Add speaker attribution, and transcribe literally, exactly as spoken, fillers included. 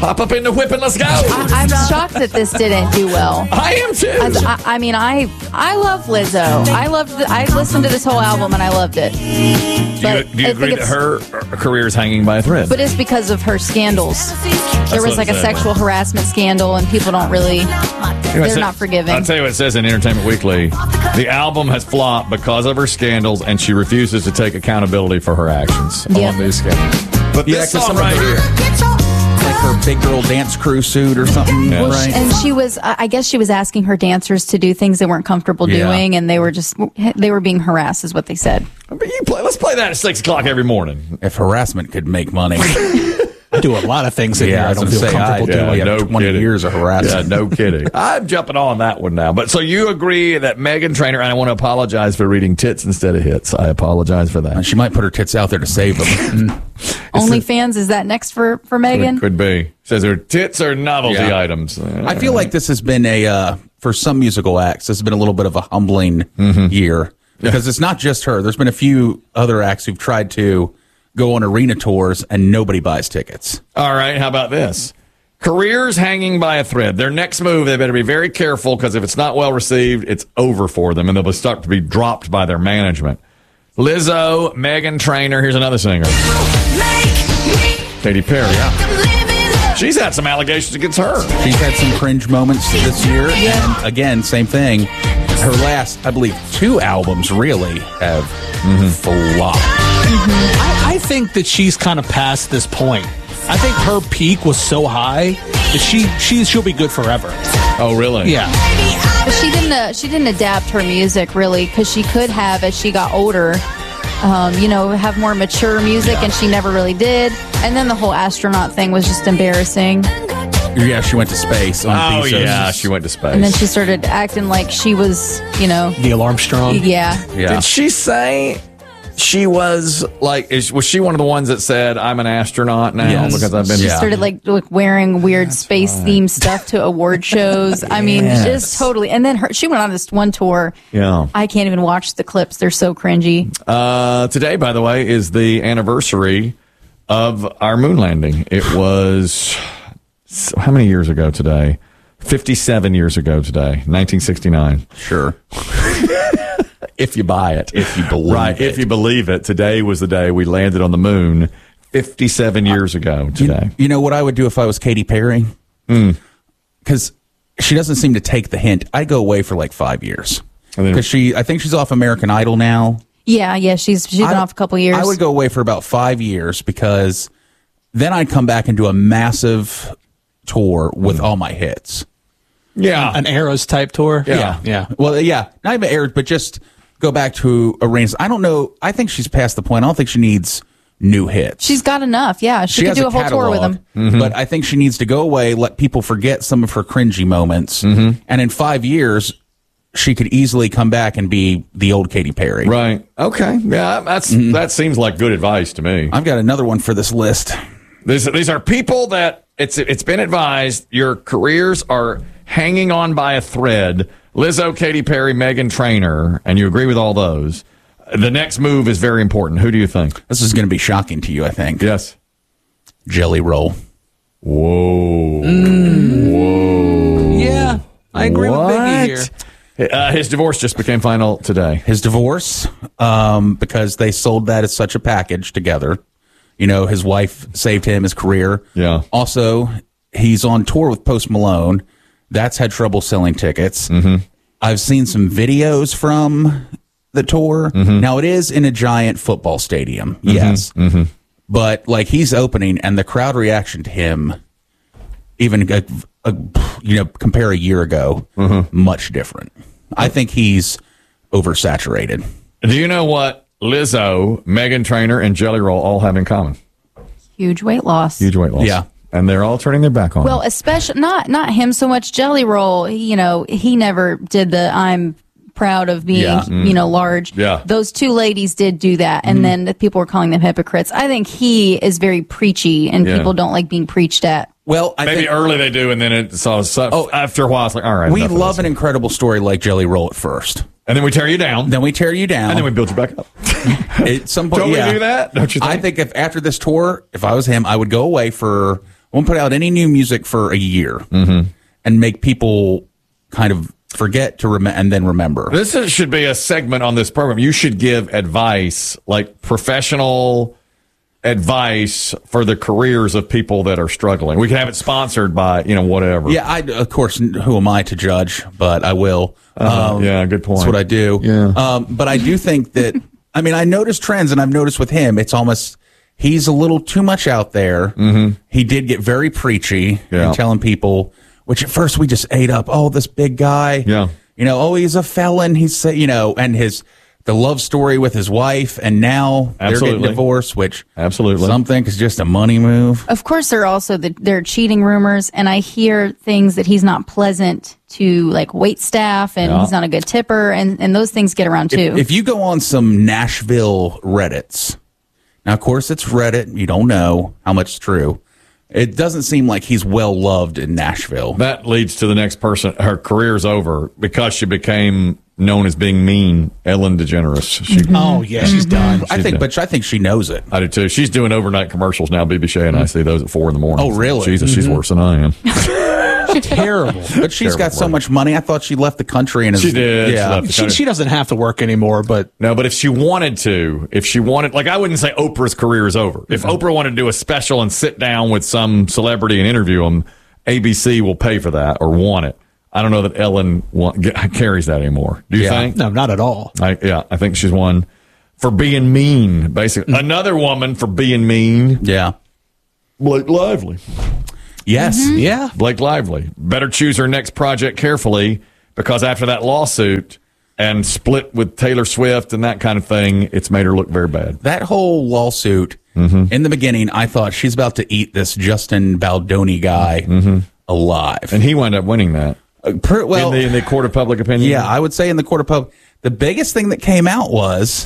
Speaker 1: Hop up in the whip and let's go.
Speaker 2: I, I'm shocked that this didn't do well.
Speaker 1: I am too.
Speaker 2: As, I, I mean, I I love Lizzo. I loved. The, I listened to this whole album and I loved it.
Speaker 1: Do you,
Speaker 2: But
Speaker 1: do you
Speaker 2: I
Speaker 1: agree
Speaker 2: think
Speaker 1: that her, her career is hanging by a thread?
Speaker 2: But it's because of her scandals. There
Speaker 1: what
Speaker 2: was like
Speaker 1: it
Speaker 2: a
Speaker 1: said.
Speaker 2: sexual harassment scandal, and people don't really. They're not forgiving.
Speaker 1: I'll tell you what it says in Entertainment Weekly. The album has flopped because of her scandals, and she refuses to take accountability for her actions
Speaker 2: Yeah.
Speaker 1: on these scandals. But
Speaker 3: Yeah,
Speaker 1: this
Speaker 3: 'cause
Speaker 1: song
Speaker 3: some of
Speaker 1: right
Speaker 3: her-
Speaker 1: here.
Speaker 3: Like her big girl dance crew suit or something,
Speaker 1: Yeah.
Speaker 2: Well,
Speaker 3: right?
Speaker 2: she- and she was, I I guess she was asking her dancers to do things they weren't comfortable
Speaker 3: Yeah.
Speaker 2: doing, and they were just, they were being harassed, is what they said.
Speaker 1: But you play, let's play that at six o'clock every morning.
Speaker 3: If harassment could make money.
Speaker 4: I do a lot of things in
Speaker 3: Yeah,
Speaker 4: here
Speaker 3: I
Speaker 4: I
Speaker 3: was
Speaker 4: don't
Speaker 3: gonna
Speaker 4: feel
Speaker 3: say,
Speaker 4: comfortable
Speaker 3: I-
Speaker 4: doing.
Speaker 3: yeah, no twenty
Speaker 1: kidding.
Speaker 3: years of
Speaker 1: Yeah,
Speaker 3: harassment.
Speaker 1: no kidding. I'm jumping on that one now. But so you agree that Meghan Trainor, and I want to apologize for reading tits instead of hits. I apologize for that.
Speaker 3: And she might put her tits out there to save them.
Speaker 2: OnlyFans, is that next for, for Megan?
Speaker 1: It could be. Says her tits are novelty
Speaker 3: Yeah.
Speaker 1: items.
Speaker 3: I feel like this has been a, uh, for some musical acts, this has been a little bit of a humbling year. Because it's not just her. There's been a few other acts who've tried to go on arena tours and nobody buys tickets.
Speaker 1: All right, how about this? Careers hanging by a thread. Their next move, they better be very careful because if it's not well received, it's over for them and they'll start to be dropped by their management. Lizzo, Meghan Trainor, here's another singer. Katy Perry. She's had some allegations against her.
Speaker 3: She's had some cringe moments this year. And again, same thing. Her last, I believe, two albums really have flopped.
Speaker 4: I, I think that she's kind of past this point. I think her peak was so high that she, she she'll be good forever.
Speaker 1: Oh, really?
Speaker 4: Yeah.
Speaker 2: But she didn't, uh, she didn't adapt her music really, because she could have, as she got older, um, you know, have more mature music, and she never really did. And then the whole astronaut thing was just embarrassing.
Speaker 3: Yeah, she went to space on
Speaker 1: Oh,
Speaker 3: Bezos.
Speaker 1: yeah, she went to space.
Speaker 2: And then she started acting like she was, you know,
Speaker 4: Neil Armstrong.
Speaker 2: yeah.
Speaker 3: Yeah.
Speaker 1: Did she say she was like, is, was she one of the ones that said, I'm an astronaut now?
Speaker 3: Yes.
Speaker 1: Because I've been.
Speaker 2: She
Speaker 3: Yeah.
Speaker 2: started like, like wearing weird space themed stuff to award shows. I mean,
Speaker 3: Yes.
Speaker 2: just totally. And then her, she went on this one tour.
Speaker 1: Yeah.
Speaker 2: I can't even watch the clips. They're so cringy.
Speaker 1: Uh, today, by the way, is the anniversary of our moon landing. It was, so how many years ago today? fifty-seven years ago today, nineteen sixty-nine.
Speaker 3: Sure.
Speaker 1: If you buy it.
Speaker 3: If you believe
Speaker 1: right,
Speaker 3: it.
Speaker 1: if you believe it. Today was the day we landed on the moon fifty-seven years ago today.
Speaker 3: You, you know what I would do if I was Katy Perry? Because she doesn't seem to take the hint. I'd go away for like five years.
Speaker 1: And then-
Speaker 3: Because she, I think she's off American Idol now.
Speaker 2: Yeah, yeah. She's she's been
Speaker 3: I-
Speaker 2: off a couple years.
Speaker 3: I would go away for about five years because then I'd come back and do a massive tour with all my hits.
Speaker 1: Yeah.
Speaker 4: An Eras type tour.
Speaker 1: Yeah.
Speaker 4: Yeah.
Speaker 3: Well, yeah, not even aired, but just go back to arenas. I don't know. I think she's past the point. I don't think she needs new hits.
Speaker 2: She's got enough. Yeah, she, could
Speaker 3: has
Speaker 2: do a, whole tour with
Speaker 3: catalog,
Speaker 2: them.
Speaker 3: But I think she needs to go away, let people forget some of her cringy moments, and in five years, she could easily come back and be the old Katy Perry.
Speaker 1: Right. Okay. Yeah, that's that seems like good advice to me.
Speaker 3: I've got another one for this list.
Speaker 1: These, these are people that it's it's been advised your careers are hanging on by a thread. Lizzo, Katy Perry, Meghan Trainor, and you agree with all those. The next move is very important. Who do you think?
Speaker 3: This is going to be shocking to you, I think.
Speaker 1: Yes.
Speaker 3: Jelly Roll.
Speaker 1: Whoa. Whoa.
Speaker 4: Yeah. I agree with Biggie here.
Speaker 1: Uh, his divorce just became final today.
Speaker 3: His divorce, um, because they sold that as such a package together. You know, his wife saved him, his career.
Speaker 1: Yeah.
Speaker 3: Also, he's on tour with Post Malone. That's had trouble selling tickets. Mm-hmm. I've seen some videos from the tour.
Speaker 1: Mm-hmm.
Speaker 3: Now, it is in a giant football stadium, yes.
Speaker 1: Mm-hmm.
Speaker 3: But, like, he's opening, and the crowd reaction to him, even, a, a, you know, compare a year ago,
Speaker 1: Mm-hmm.
Speaker 3: much different. I think he's oversaturated.
Speaker 1: Do you know what Lizzo, Meghan Trainor, and Jelly Roll all have in common?
Speaker 2: Huge weight loss.
Speaker 1: Huge weight loss.
Speaker 3: Yeah.
Speaker 1: And they're all turning their back on
Speaker 2: Well,
Speaker 1: him.
Speaker 2: especially not not him so much. Jelly Roll, you know, he never did the I'm proud of being,
Speaker 3: Yeah.
Speaker 2: you know, large.
Speaker 1: Yeah.
Speaker 2: Those two ladies did do that, and then the people were calling them hypocrites. I think he is very preachy, and
Speaker 1: Yeah.
Speaker 2: people don't like being preached at.
Speaker 3: Well, I
Speaker 1: Maybe
Speaker 3: think
Speaker 1: early they do, and then it's all so,
Speaker 3: Oh,
Speaker 1: after a while, it's like, all right.
Speaker 3: we
Speaker 1: enough of
Speaker 3: love
Speaker 1: this.
Speaker 3: an incredible story like Jelly Roll at first.
Speaker 1: And then we tear you down.
Speaker 3: Then we tear you down.
Speaker 1: and then we build you back up.
Speaker 3: At some point,
Speaker 1: Don't we
Speaker 3: yeah.
Speaker 1: do that? Don't you think?
Speaker 3: I think if after this tour, if I was him, I would go away for won't put out any new music for a year
Speaker 1: Mm-hmm.
Speaker 3: and make people kind of forget to rem- and then remember.
Speaker 1: This is, should be a segment on this program. You should give advice, like professional advice for the careers of people that are struggling. We can have it sponsored by, you know, whatever.
Speaker 3: Yeah, I, of course, who am I to judge? But I will.
Speaker 1: Uh,
Speaker 3: Um,
Speaker 1: yeah, good point.
Speaker 3: That's what I do.
Speaker 1: Yeah.
Speaker 3: Um, but I do think that, I mean, I noticed trends, and I've noticed with him, it's almost, he's a little too much out there. Mm-hmm. He did get very preachy
Speaker 1: Yeah.
Speaker 3: and telling people, which at first we just ate up. Oh, this big guy.
Speaker 1: Yeah.
Speaker 3: You know, oh, he's a felon. He's, say- you know, and his, the love story with his wife, and now they're
Speaker 1: Absolutely.
Speaker 3: getting divorced, which
Speaker 1: Absolutely.
Speaker 3: some think is just a money move.
Speaker 2: Of course, there are also the, there are cheating rumors, and I hear things that he's not pleasant to like wait staff, and
Speaker 1: Yeah.
Speaker 2: he's not a good tipper, and, and those things get around too.
Speaker 3: If you go on some Nashville Reddits, now, of course, it's Reddit. You don't know how much is true. It doesn't seem like he's well loved in Nashville.
Speaker 1: That leads to the next person. Her career's over because she became known as being mean. Ellen DeGeneres. She,
Speaker 4: Oh yeah, she's done.
Speaker 3: I think,
Speaker 1: done.
Speaker 3: but I think she knows it.
Speaker 1: I do too. She's doing overnight commercials now. B B Shea and I see those at four in the morning.
Speaker 3: Oh, really?
Speaker 1: Jesus, she's worse than I am.
Speaker 4: Terrible.
Speaker 3: But she's
Speaker 1: Terrible
Speaker 3: got so
Speaker 1: work.
Speaker 3: much money. I thought she left the country and is,
Speaker 1: She did. She
Speaker 3: Yeah,
Speaker 1: left.
Speaker 4: She, she doesn't have to work anymore, but
Speaker 1: No, but if she wanted to, if she wanted, like, I wouldn't say Oprah's career is over. If Oprah wanted to do a special and sit down with some celebrity and interview them, A B C will pay for that or want it. I don't know that Ellen want, get, carries that anymore. Do you
Speaker 3: Yeah.
Speaker 1: think?
Speaker 4: no, not at all.
Speaker 1: I, yeah, I think she's one for being mean, basically. Another woman for being mean,
Speaker 3: yeah.
Speaker 1: Blake Lively.
Speaker 3: Yes.
Speaker 4: Yeah.
Speaker 1: Blake Lively. Better choose her next project carefully because after that lawsuit and split with Taylor Swift and that kind of thing, it's made her look very bad.
Speaker 3: That whole lawsuit, in the beginning, I thought she's about to eat this Justin Baldoni guy alive.
Speaker 1: And he wound up winning that.
Speaker 3: Uh, per, well,
Speaker 1: in, the, in the court of public opinion.
Speaker 3: yeah, I would say in the court of public, the biggest thing that came out was